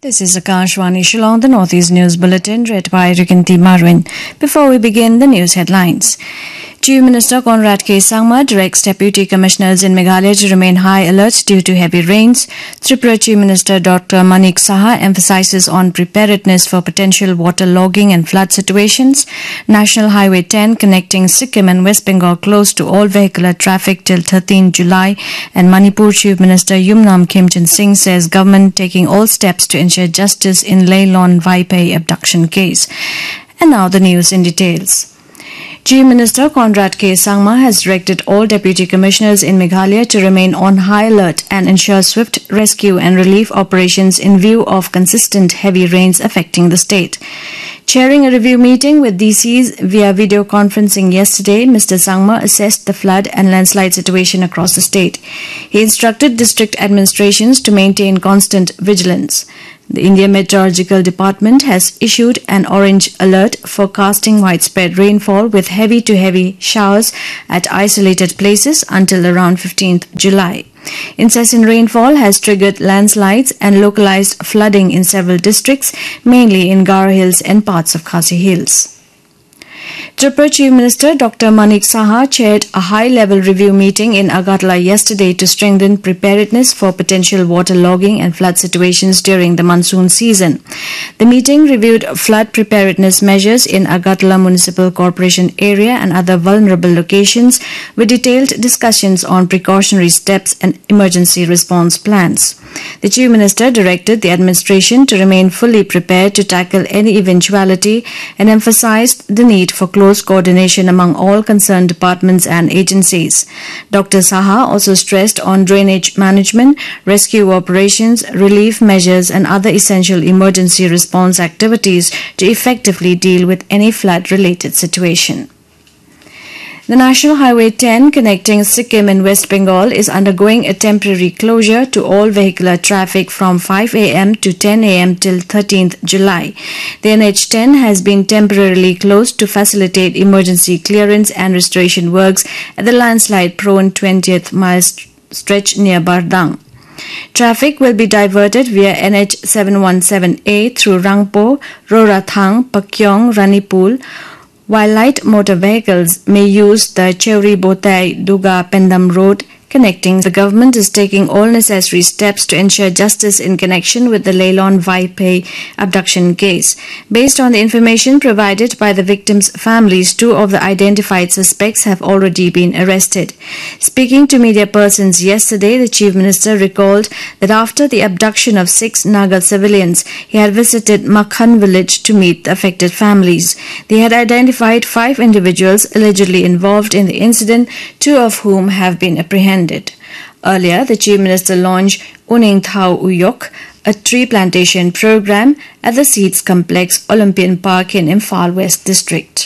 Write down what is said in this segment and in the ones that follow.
This is Akashvani Shillong, the Northeast News Bulletin, read by Rikinti Marwin. Before we begin, the news headlines. Chief Minister Conrad K. Sangma directs Deputy Commissioners in Meghalaya to remain high alert due to heavy rains. Tripura Chief Minister Dr. Manik Saha emphasizes on preparedness for potential water logging and flood situations. National Highway 10 connecting Sikkim and West Bengal closed to all vehicular traffic till 13 July. And Manipur Chief Minister Yumnam Khimchand Singh says government taking all steps to ensure justice in Leilon Vaipai abduction case. And now the news in details. Chief Minister Conrad K. Sangma has directed all Deputy Commissioners in Meghalaya to remain on high alert and ensure swift rescue and relief operations in view of consistent heavy rains affecting the state. Chairing a review meeting with DCs via video conferencing yesterday, Mr. Sangma assessed the flood and landslide situation across the state. He instructed district administrations to maintain constant vigilance. The India Meteorological Department has issued an orange alert forecasting widespread rainfall with heavy to heavy showers at isolated places until around 15th July. Incessant rainfall has triggered landslides and localized flooding in several districts, mainly in Garo Hills and parts of Khasi Hills. Tripura Chief Minister Dr. Manik Saha chaired a high-level review meeting in Agartala yesterday to strengthen preparedness for potential water logging and flood situations during the monsoon season. The meeting reviewed flood preparedness measures in Agartala Municipal Corporation area and other vulnerable locations with detailed discussions on precautionary steps and emergency response plans. The Chief Minister directed the administration to remain fully prepared to tackle any eventuality and emphasized the need for close coordination among all concerned departments and agencies. Dr. Saha also stressed on drainage management, rescue operations, relief measures and other essential emergency response activities to effectively deal with any flood-related situation. The National Highway 10 connecting Sikkim and West Bengal is undergoing a temporary closure to all vehicular traffic from 5 a.m. to 10 a.m. till 13th July. The NH10 has been temporarily closed to facilitate emergency clearance and restoration works at the landslide-prone 20th mile stretch near Bardang. Traffic will be diverted via NH 717A through Rangpo, Rorathang, Pakyong, Ranipul, while light motor vehicles may use the Chewri Botai Duga Pendam Road connecting. The government is taking all necessary steps to ensure justice in connection with the Leilon Vaipai abduction case. Based on the information provided by the victims' families, 2 of the identified suspects have already been arrested. Speaking to media persons yesterday, the Chief Minister recalled that after the abduction of 6 Naga civilians, he had visited Makhan village to meet the affected families. They had identified 5 individuals allegedly involved in the incident, 2 of whom have been apprehended. Earlier, the Chief Minister launched Uning Thau Uyok, a tree plantation program at the Seeds Complex Olympian Park in Imphal West District.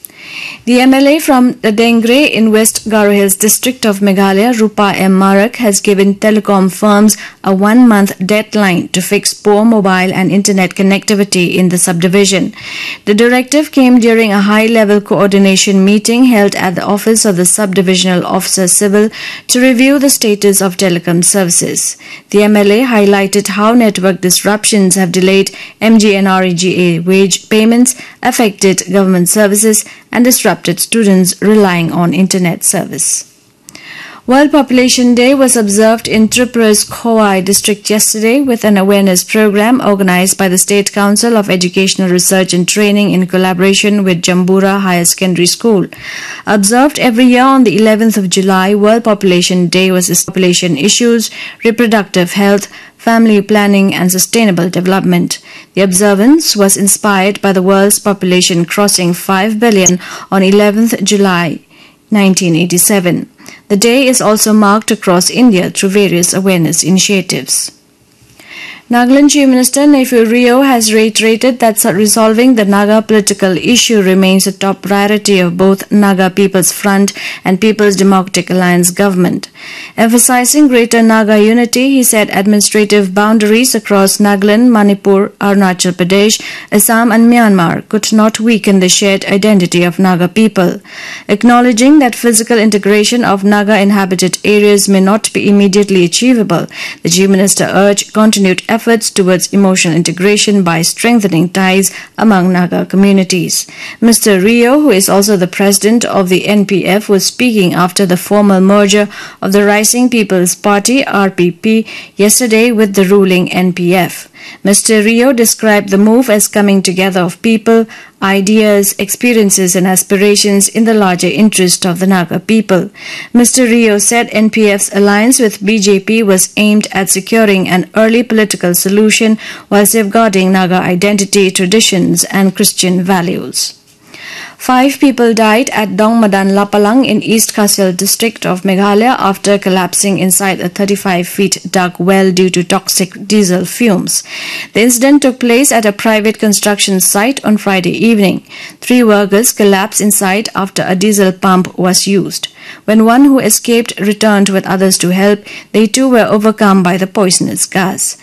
The MLA from the Dengre in West Garo Hills district of Meghalaya, Rupa M. Marak, has given telecom firms a 1-month deadline to fix poor mobile and internet connectivity in the subdivision. The directive came during a high-level coordination meeting held at the office of the Subdivisional Officer Civil to review the status of telecom services. The MLA highlighted how network disruptions have delayed MGNREGA wage payments, affected government services, and disrupted students relying on internet service. World Population Day was observed in Tripura's Khowai district yesterday with an awareness program organized by the State Council of Educational Research and Training in collaboration with Jambura Higher Secondary School. Observed every year on the 11th of July, World Population Day was population issues, reproductive health, family planning and sustainable development. The observance was inspired by the world's population crossing 5 billion on 11th July 1987. The day is also marked across India through various awareness initiatives. Nagaland Chief Minister Neiphiu Rio has reiterated that resolving the Naga political issue remains a top priority of both Naga People's Front and People's Democratic Alliance government. Emphasizing greater Naga unity, he said administrative boundaries across Nagaland, Manipur, Arunachal Pradesh, Assam and Myanmar could not weaken the shared identity of Naga people. Acknowledging that physical integration of Naga inhabited areas may not be immediately achievable, the Chief Minister urged continued efforts towards emotional integration by strengthening ties among Naga communities. Mr. Rio, who is also the president of the NPF, was speaking after the formal merger of the Rising People's Party (RPP) yesterday with the ruling NPF. Mr. Rio described the move as coming together of people, ideas, experiences and aspirations in the larger interest of the Naga people. Mr. Rio said NPF's alliance with BJP was aimed at securing an early political solution while safeguarding Naga identity, traditions and Christian values. 5 people died at Dongmadan Lapalang in East Khasil district of Meghalaya after collapsing inside a 35-feet dug well due to toxic diesel fumes. The incident took place at a private construction site on Friday evening. 3 workers collapsed inside after a diesel pump was used. When one who escaped returned with others to help, they too were overcome by the poisonous gas.